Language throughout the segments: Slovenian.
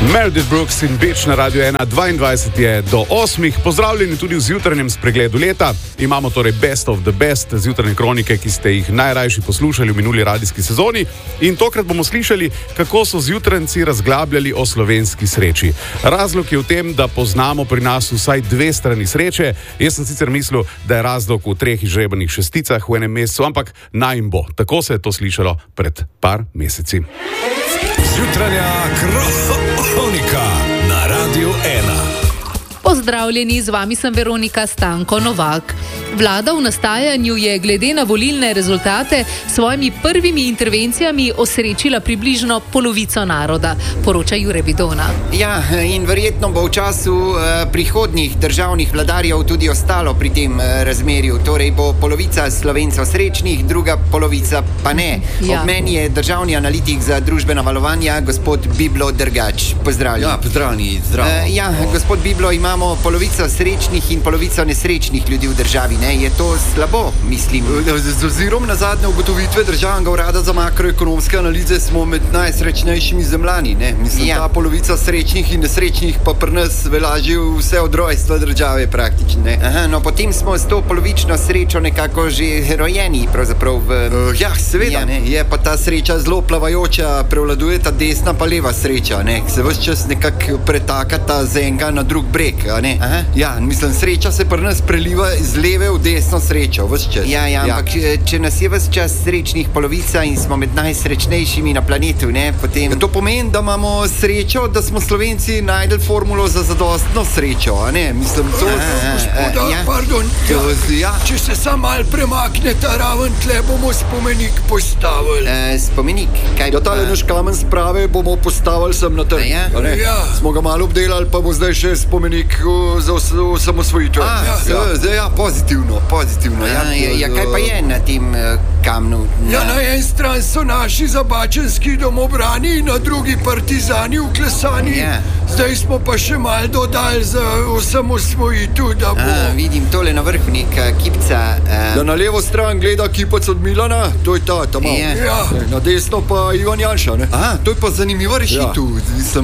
Meredith Brooks in Beach na Radio 1, 22 je do 8. Pozdravljeni tudi v zjutrajnem spregledu leta. Imamo torej best of the best zjutrajne kronike, ki ste jih najrajši poslušali v minuli radijski sezoni. In tokrat bomo slišali, kako so zjutrajnci razglabljali o slovenski sreči. Razlog je v tem, da poznamo pri nas vsaj dve strani sreče. Jaz sem sicer mislil, da je razlog v 3 izžrebanih šesticah v enem mesecu, ampak naj jim bo. Tako se je to slišalo pred par meseci. Jutranja kronika na Radio 1. Pozdravljeni, z vami sem Veronika Stanko Novak. Vlada v nastajanju je glede na volilne rezultate s svojimi prvimi intervencijami osrečila približno polovico naroda, poroča Jure Vidona. Ja, in verjetno bo v času prihodnjih državnih vladarjev tudi ostalo pri tem razmerju. Torej bo polovica Slovencev srečnih, druga polovica pa ne. Ja. Ob meni je državni analitik za družbena valovanja, gospod Biblo Drgač. Pozdravljeni. Ja, pozdravljeni, zdravo. Gospod Biblo, imamo polovico srečnih in polovico nesrečnih ljudi v državi. Ne? Je to slabo, mislim? Z ozirom na zadnje ugotovitve Državnega urada za makroekonomske analize smo med najsrečnejšimi zemljani. Ne? Mislim, ta polovica srečnih in nesrečnih pa pri nas velja že vse od rojstva države praktično. Ne? Aha, no potem smo s to polovično srečo nekako že rojeni, pravzaprav v... Ja, seveda, ne? Je pa ta sreča zelo plavajoča, prevladuje ta desna pa leva sreča, ne? Se ves čas nekako pretakata z enega na drug breg, a ne? Aha. Ja, mislim, sreča se pri nas preliva iz leve v desno srečo, ves čas. Ja, ampak če nas je ves čas srečnih polovica in smo med najsrečnejšimi na planetu, ne, potem... To pomeni, da imamo srečo, da smo Slovenci najdel formulo za zadostno srečo, a ne? Mislim, to... Pardon, če se sam mal premaknete raven, tle bomo spomenik postavili. Spomenik? Kaj? Ja, tale naš kamen sprave bomo postavili sem na trg. Ja. Smo ga malo obdelali, pa bo zdaj še spomenik za osamosvojitev. Pozitivno. Kaj pa je na tem kamnu? Ja, na en stran so naši zabačenski domobrani, na drugi partizani vklesani. Ja. Zdaj smo pa še mal dodali za osamosvojitev, da bo... Vidim tole na vrhu neka kipca. Da na levo stran gleda kipec od Milana, to je ta mal. Ja. Na desno pa Ivan Janša, ne? Aha, to je pa zanimiva rešitev.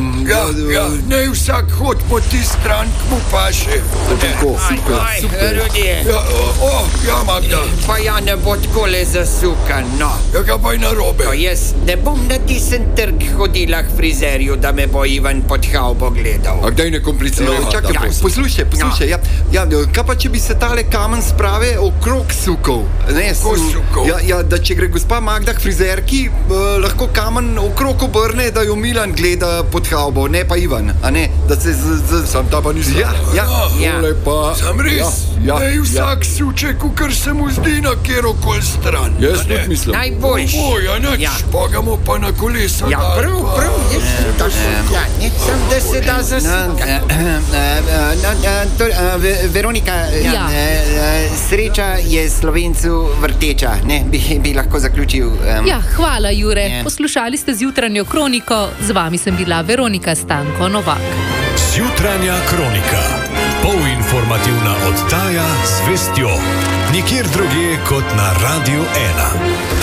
Ne vsak hod po ti stran, k mu paše. Tako, super. Ljudje. Magda. Pa ja ne bo takole zasukan, no. Ja, ga pa je narobe. Jaz ne bom na tisen trg hodila k frizerju, da me bo Ivan pod havbo gledal. A kdaj ne kompliciraj? Poslušaj. Kaj pa, če bi se tale kamen sprave okrog sukal? Da če gre gospa Magda k frizerki, lahko kamen okrog obrne, da jo Milan gleda pod havbo, ne pa Ivan, a ne? Da se sam ta pa nisem. Sam res, ne vsak suče, kukar se mu zdi na kjerokoli stran. Jaz tudi mislim. Najboljši. Pa ga mu pa na kolesa. Prav. Sem da se da zasukati. Veronika, sreča je Slovencu vrteča, ne? Bi lahko zaključil. Hvala Jure. Poslušali ste zjutranjo kroniko, z vami sem bila Veronika Stanko Novak. Zjutranja kronika. Polinformativna oddaja z vestjo. Nikjer drugje kot na Radio 1.